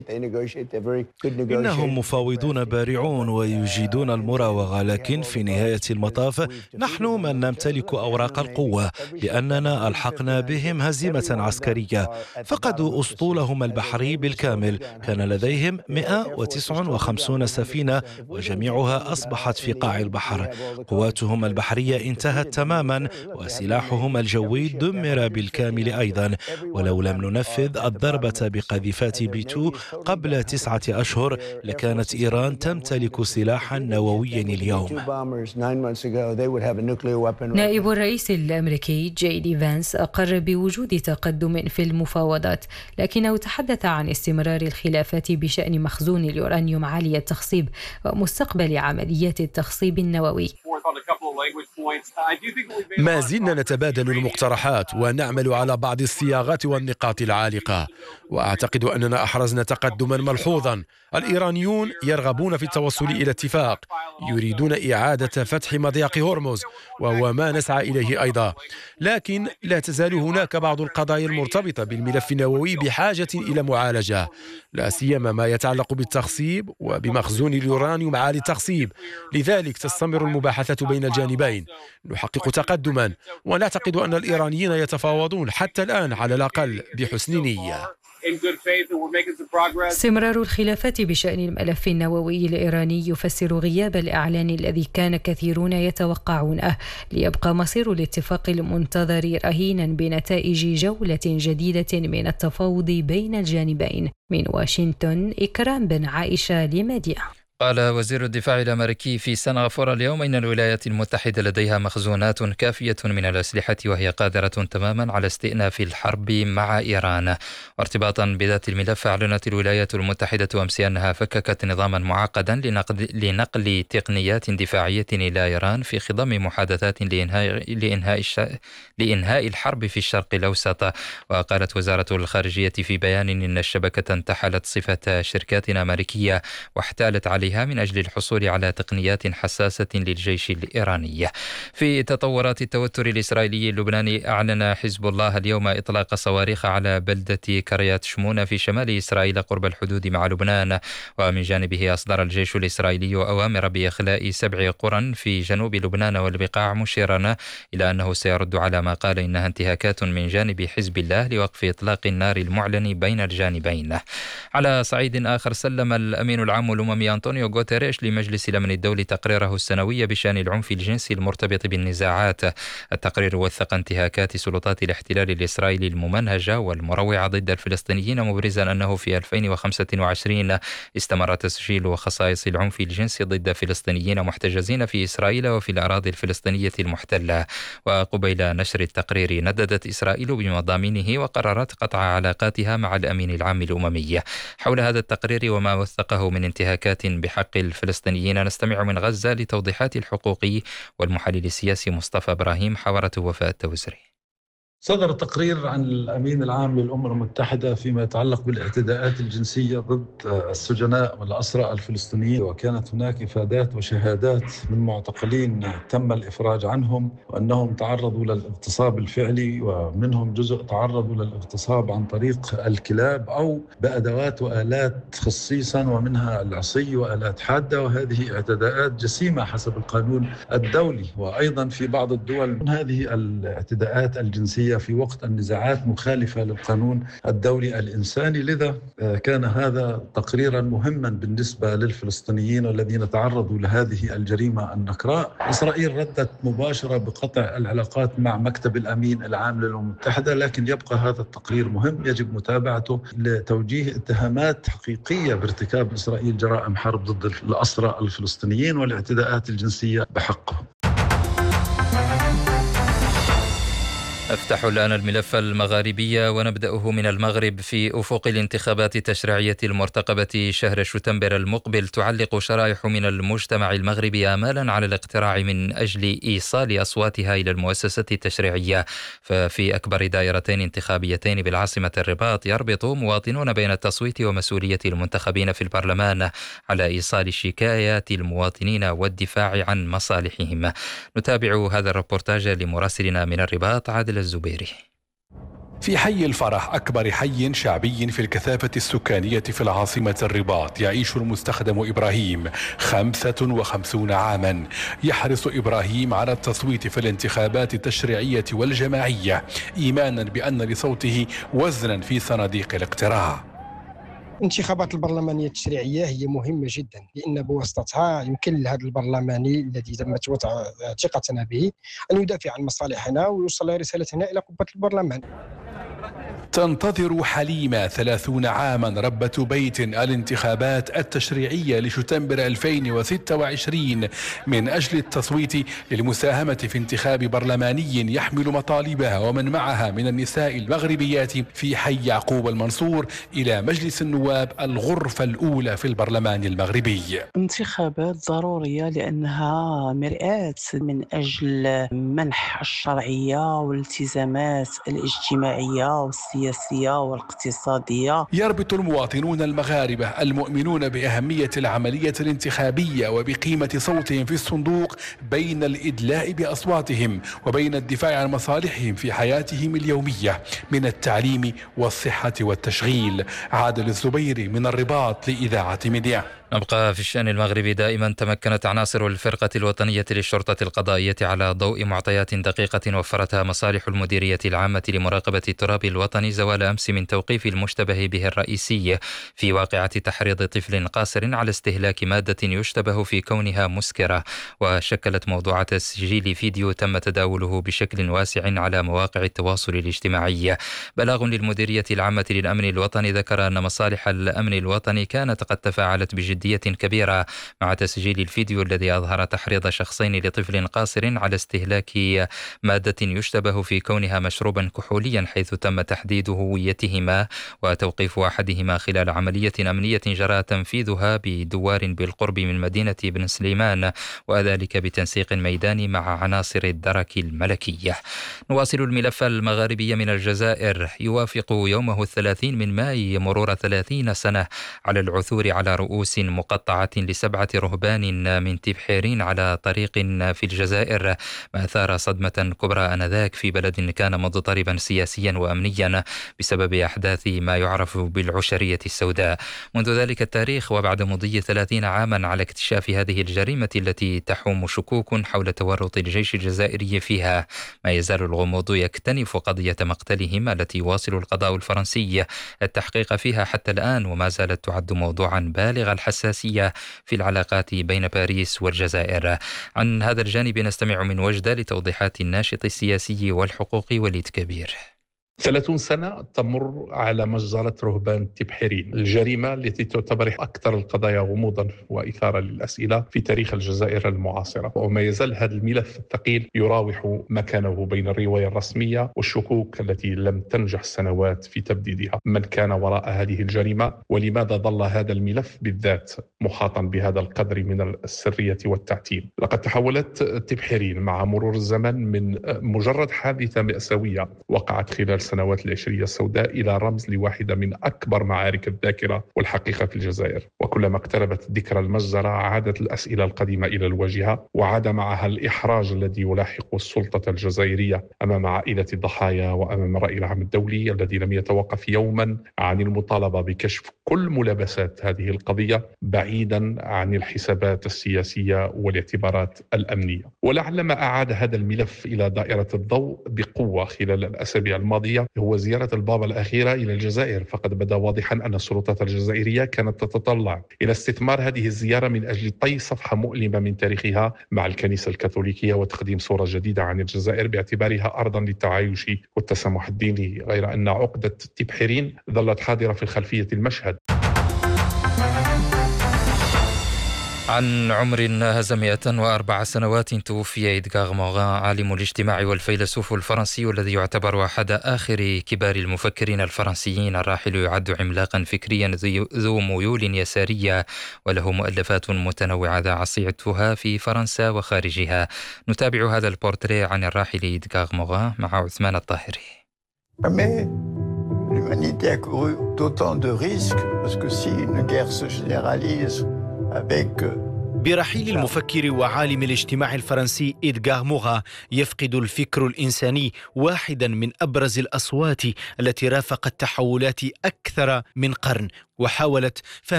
إنهم مفاوضون بارعون ويجيدون المراوغة، لكن في نهاية المطاف نحن من نمتلك أوراق القوة، لأننا ألحقنا بهم هزيمة عسكرية. فقدوا أسطولهم البحري بالكامل، كان لديهم 159 سفينة وجميعها أصبحت في قاع البحر. قواتهم البحرية انتهت تماما، وسلاحهم الجوي دمر بالكامل أيضا. ولو لم ننفذ الضربة بقذيفات B2 قبل 9 أشهر لكانت إيران تمتلك سلاحا نوويا اليوم. نائب الرئيس الأمريكي جي دي فانس أقر بوجود تقدم في المفاوضات، لكنه تحدث عن استمرار الخلافات بشأن مخزون اليورانيوم عالي التخصيب ومستقبل عمليات التخصيب النووي. ما زلنا نتبادل المقترحات ونعمل على بعض الصياغات والنقاط العالقة، وأعتقد أننا أحرزنا تقدما ملحوظا. الإيرانيون يرغبون في التوصل إلى اتفاق، يريدون إعادة فتح مضيق هرمز وهو ما نسعى إليه أيضا، لكن لا تزال هناك بعض القضايا المرتبطة بالملف النووي بحاجة إلى معالجة، لا سيما ما يتعلق بالتخصيب وبمخزون اليورانيوم عالي التخصيب. لذلك تستمر المباحثة بين الجانبين. نحقق تقدما، ونعتقد أن الإيرانيين يتفاوضون حتى الآن على الأقل بحسن نية. استمرار الخلافات بشأن الملف النووي الإيراني يفسر غياب الإعلان الذي كان كثيرون يتوقعونه، ليبقى مصير الاتفاق المنتظر رهينا بنتائج جولة جديدة من التفاوض بين الجانبين. من واشنطن، إكرام بن عائشة لميديا. قال وزير الدفاع الأمريكي في سنغافورة اليوم إن الولايات المتحدة لديها مخزونات كافية من الأسلحة وهي قادرة تماما على استئناف الحرب مع إيران. وارتباطا بذات الملف، أعلنت الولايات المتحدة أمس أنها فككت نظاما معقدا لنقل تقنيات دفاعية إلى إيران في خضم محادثات لإنهاء الحرب في الشرق الأوسط. وقالت وزارة الخارجية في بيان إن الشبكة انتحلت صفة شركات أمريكية واحتالت عليها من أجل الحصول على تقنيات حساسة للجيش الإيراني. في تطورات التوتر الإسرائيلي اللبناني، أعلن حزب الله اليوم إطلاق صواريخ على بلدة كريات شمونة في شمال إسرائيل قرب الحدود مع لبنان. ومن جانبه أصدر الجيش الإسرائيلي أوامر بإخلاء 7 قرى في جنوب لبنان والبقاع، مشيرا إلى أنه سيرد على ما قال إنها انتهاكات من جانب حزب الله لوقف إطلاق النار المعلن بين الجانبين. على صعيد آخر، سلم الأمين العام الأممي أنطونيو غوتيريش لمجلس الأمن الدولي تقريره السنوي بشأن العنف الجنسي المرتبط بالنزاعات. التقرير وثق انتهاكات سلطات الاحتلال الإسرائيلي الممنهجة والمروعة ضد الفلسطينيين، مبرزا أنه في 2025 استمر تسجيل خصائص العنف الجنسي ضد فلسطينيين محتجزين في إسرائيل وفي الأراضي الفلسطينية المحتلة. وقبيل نشر التقرير نددت إسرائيل بمضامينه وقررت قطع علاقاتها مع الأمين العام الأممي. حول هذا التقرير وما وثقه من انتهاكات بحق الفلسطينيين نستمع من غزة لتوضيحات الحقوقي والمحلل السياسي مصطفى إبراهيم حوارة وفاء التوزري. صدر تقرير عن الأمين العام للأمم المتحدة فيما يتعلق بالاعتداءات الجنسية ضد السجناء والأسرى الفلسطينيين، وكانت هناك إفادات وشهادات من معتقلين تم الإفراج عنهم وأنهم تعرضوا للاغتصاب الفعلي، ومنهم جزء تعرضوا للاغتصاب عن طريق الكلاب أو بأدوات وآلات خصيصا، ومنها العصي وآلات حادة، وهذه اعتداءات جسيمة حسب القانون الدولي. وأيضا في بعض الدول من هذه الاعتداءات الجنسية في وقت النزاعات مخالفة للقانون الدولي الإنساني. لذا كان هذا تقريرا مهما بالنسبة للفلسطينيين الذين تعرضوا لهذه الجريمة النكراء. إسرائيل ردت مباشرة بقطع العلاقات مع مكتب الأمين العام للأمم المتحدة، لكن يبقى هذا التقرير مهم يجب متابعته لتوجيه اتهامات حقيقية بارتكاب إسرائيل جرائم حرب ضد الأسرى الفلسطينيين والاعتداءات الجنسية بحقهم. أفتح الآن الملف المغاربي ونبدأه من المغرب. في أفق الانتخابات التشريعية المرتقبة شهر شتنبر المقبل، تعلق شرائح من المجتمع المغربي آمالا على الاقتراع من أجل إيصال أصواتها إلى المؤسسة التشريعية. ففي أكبر دائرتين انتخابيتين بالعاصمة الرباط، يربط مواطنون بين التصويت ومسؤولية المنتخبين في البرلمان على إيصال شكايات المواطنين والدفاع عن مصالحهم. نتابع هذا الربورتاج لمراسلنا من الرباط عادل الزبيري. في حي الفرح أكبر حي شعبي في الكثافة السكانية في العاصمة الرباط يعيش المستخدم إبراهيم 55 عاما. يحرص إبراهيم على التصويت في الانتخابات التشريعية والجماعية إيمانا بأن لصوته وزنا في صناديق الاقتراع. الانتخابات البرلمانية التشريعية هي مهمة جدا لأن بواسطتها يمكن لهذا البرلماني الذي تمت ثقتنا به أن يدافع عن مصالحنا ويوصل رسالتنا إلى قبة البرلمان. تنتظر حليمة 30 عاما ربة بيت الانتخابات التشريعية لشتنبر 2026 من أجل التصويت للمساهمة في انتخاب برلماني يحمل مطالبها ومن معها من النساء المغربيات في حي يعقوب المنصور إلى مجلس النواب الغرفة الأولى في البرلمان المغربي. انتخابات ضرورية لأنها مرآة من أجل منح الشرعية والالتزامات الاجتماعية والسياسية والاقتصادية. يربط المواطنون المغاربة المؤمنون بأهمية العملية الانتخابية وبقيمة صوتهم في الصندوق بين الإدلاء بأصواتهم وبين الدفاع عن مصالحهم في حياتهم اليومية من التعليم والصحة والتشغيل. عادل الزبيري من الرباط لإذاعة ميديا. نبقى في الشأن المغربي دائما. تمكنت عناصر الفرقة الوطنية للشرطة القضائية على ضوء معطيات دقيقة وفرتها مصالح المديرية العامة لمراقبة التراب الوطني زوال أمس من توقيف المشتبه به الرئيسي في واقعة تحريض طفل قاصر على استهلاك مادة يشتبه في كونها مسكرة، وشكلت موضوع تسجيل فيديو تم تداوله بشكل واسع على مواقع التواصل الاجتماعي. بلاغ للمديرية العامة للأمن الوطني ذكر أن مصالح الأمن الوطني كانت قد تفاعلت بجدية كبيرة مع تسجيل الفيديو الذي أظهر تحريض شخصين لطفل قاصر على استهلاك مادة يشتبه في كونها مشروبا كحوليا، حيث تم تحديد هويتهما وتوقيف أحدهما خلال عملية أمنية جرى تنفيذها بدوار بالقرب من مدينة بن سليمان، وذلك بتنسيق ميداني مع عناصر الدرك الملكية. نواصل الملف المغاربي من الجزائر. يوافق يومه 30 من ماي مرور 30 سنة على العثور على رؤوس مقطعة ل7 رهبان من تبحيرين على طريق في الجزائر، ما أثار صدمة كبرى آنذاك في بلد كان مضطربا سياسيا وأمنيا بسبب أحداث ما يعرف بالعشرية السوداء. منذ ذلك التاريخ وبعد مضي 30 عاما على اكتشاف هذه الجريمة التي تحوم شكوك حول تورط الجيش الجزائري فيها، ما يزال الغموض يكتنف قضية مقتلهم التي يواصل القضاء الفرنسي التحقيق فيها حتى الآن، وما زالت تعد موضوعا بالغ الحساسية في العلاقات بين باريس والجزائر. عن هذا الجانب نستمع من وجدة لتوضيحات الناشط السياسي والحقوقي وليد كبير. 30 سنة تمر على مجزرة رهبان تبحيرين، الجريمة التي تعتبر أكثر القضايا غموضا وإثارة للأسئلة في تاريخ الجزائر المعاصرة، وما يزال هذا الملف الثقيل يراوح مكانه بين الرواية الرسمية والشكوك التي لم تنجح سنوات في تبديدها. من كان وراء هذه الجريمة ولماذا ظل هذا الملف بالذات محاطا بهذا القدر من السرية والتعتيم؟ لقد تحولت تبحيرين مع مرور الزمن من مجرد حادثة مأساوية وقعت خلال سنوات العشرية السوداء إلى رمز لواحدة من أكبر معارك الذاكرة والحقيقة في الجزائر. وكلما اقتربت ذكرى المجزرة عادت الأسئلة القديمة إلى الواجهة، وعاد معها الإحراج الذي يلاحق السلطة الجزائرية أمام عائلة الضحايا وأمام الرأي العام الدولي الذي لم يتوقف يوما عن المطالبة بكشف كل ملابسات هذه القضية بعيدا عن الحسابات السياسية والاعتبارات الأمنية. ولعل ما أعاد هذا الملف إلى دائرة الضوء بقوة خلال الأسابيع الماضية هو زيارة البابا الأخيرة إلى الجزائر، فقد بدا واضحا أن السلطات الجزائرية كانت تتطلع إلى استثمار هذه الزيارة من أجل طي صفحة مؤلمة من تاريخها مع الكنيسة الكاثوليكية وتقديم صورة جديدة عن الجزائر باعتبارها أرضا للتعايش والتسامح الديني، غير أن عقدة تبحيرين ظلت حاضرة في خلفية المشهد. عن عمر هز 104 سنوات توفي إدغار موغان، عالم الاجتماع والفيلسوف الفرنسي الذي يعتبر أحد آخر كبار المفكرين الفرنسيين. الراحل يعد عملاقا فكريا ذو ميول يسارية وله مؤلفات متنوعة عصيتها في فرنسا وخارجها. نتابع هذا البورتريه عن الراحل إدغار موغان مع عثمان الطاهري. L'humanité a couru d'autant de risques parce que si une guerre se généralise avec برحيل المفكر وعالم الاجتماع الفرنسي إدغار موغا يفقد الفكر الإنساني واحدا من أبرز الأصوات التي رافقت تحولات أكثر من قرن وحاولت فهم